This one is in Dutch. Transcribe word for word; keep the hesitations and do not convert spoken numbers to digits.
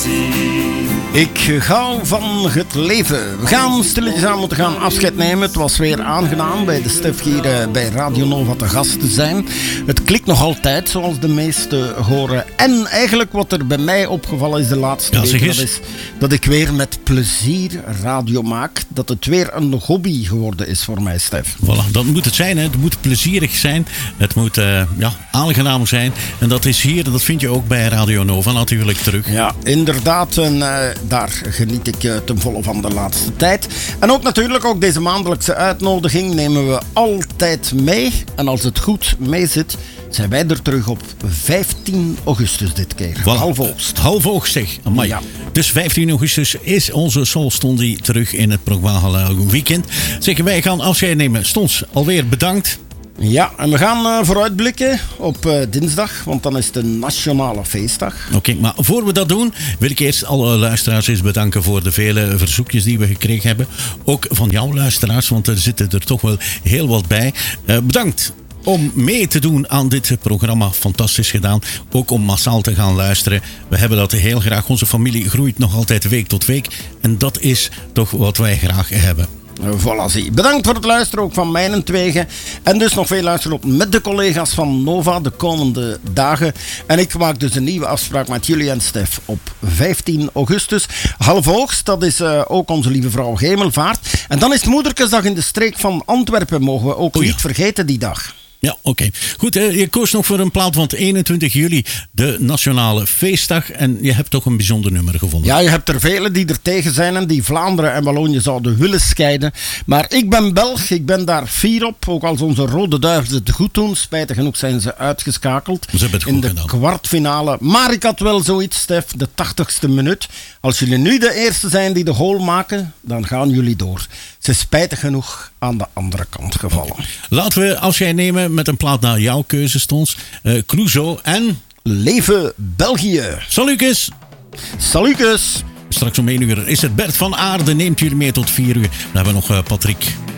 Ik hou van het leven. We gaan stilletjes aan moeten gaan afscheid nemen. Het was weer aangenaam bij de Stef hier uh, bij Radio Nova te gast te zijn. Het klikt nog altijd, zoals de meesten horen. En eigenlijk wat er bij mij opgevallen is de laatste ja, weken, dat is dat ik weer met plezier radio maak. Dat het weer een hobby geworden is voor mij, Stef. Voilà, dat moet het zijn. Hè. Het moet plezierig zijn. Het moet uh, ja, aangenaam zijn. En dat is hier, dat vind je ook bij Radio Nova natuurlijk terug. Ja, inderdaad. En uh, daar geniet ik uh, ten volle van de laatste tijd. En ook natuurlijk, ook deze maandelijkse uitnodiging nemen we altijd mee. En als het goed mee zit, zijn wij er terug op vijftien augustus dit keer. Voilà. Half oogst. Half oogst, zeg. Amai. Ja. Dus vijftien augustus is onze Soulstondi terug in het programma Weekend. Zeg, wij gaan afscheid nemen. Stons, alweer bedankt. Ja, en we gaan uh, vooruitblikken op uh, dinsdag, want dan is de Nationale Feestdag. Oké, okay, maar voor we dat doen, wil ik eerst alle luisteraars eens bedanken voor de vele verzoekjes die we gekregen hebben. Ook van jouw luisteraars, want er zitten er toch wel heel wat bij. Uh, bedankt om mee te doen aan dit programma. Fantastisch gedaan. Ook om massaal te gaan luisteren. We hebben dat heel graag. Onze familie groeit nog altijd week tot week. En dat is toch wat wij graag hebben. Voilà, zie. Bedankt voor het luisteren, ook van mijnentwege. En dus nog veel luisteren op met de collega's van Nova de komende dagen. En ik maak dus een nieuwe afspraak met jullie en Stef op vijftien augustus. Half oogst, dat is uh, ook onze lieve vrouw Hemelvaart. En dan is het Moederkesdag in de streek van Antwerpen. Mogen we ook oh ja. niet vergeten die dag. Ja, oké. Okay. Goed, hè, je koos nog voor een plaat van eenentwintig juli, de Nationale Feestdag. En je hebt toch een bijzonder nummer gevonden. Ja, je hebt er vele die er tegen zijn en die Vlaanderen en Wallonië zouden willen scheiden. Maar ik ben Belg, ik ben daar fier op. Ook als onze Rode Duivels het goed doen. Spijtig genoeg zijn ze uitgeschakeld ze hebben het goed in de gedaan. Kwartfinale. Maar ik had wel zoiets, Stef, de tachtigste minuut. Als jullie nu de eerste zijn die de goal maken, dan gaan jullie door. Ze is spijtig genoeg aan de andere kant gevallen. Okay. Laten we afscheid nemen met een plaat naar jouw keuze, Stons. Uh, Clouseau en... Leven België. Salutjes. Salutjes. Straks om één uur is het Bert van Aarde. Neemt jullie mee tot vier uur. Dan hebben we nog uh, Patrick